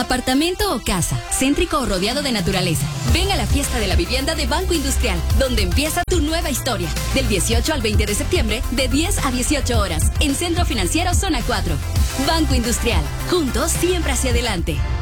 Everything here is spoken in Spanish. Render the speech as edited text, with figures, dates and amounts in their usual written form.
Apartamento o casa, céntrico o rodeado de naturaleza. Ven a la fiesta de la vivienda de Banco Industrial, donde empieza tu nueva historia. Del 18 al 20 de septiembre, de 10 a 18 horas, en Centro Financiero Zona 4. Banco Industrial, juntos siempre hacia adelante.